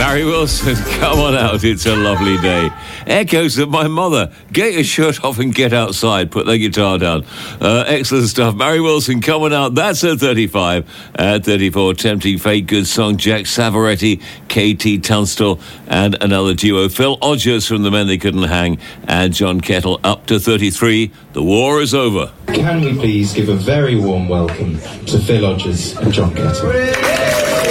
Harry Wilson, come on out, it's a lovely day. Echoes of my mother, get your shirt off and get outside, put the guitar down. Excellent stuff. Harry Wilson, coming out, that's at 35. At 34, Tempting Fate, good song. Jack Savoretti, KT Tunstall, and another duo. Phil Odgers from The Men They Couldn't Hang, and John Kettle, up to 33. The war is over. Can we please give a very warm welcome to Phil Odgers and John Kettle.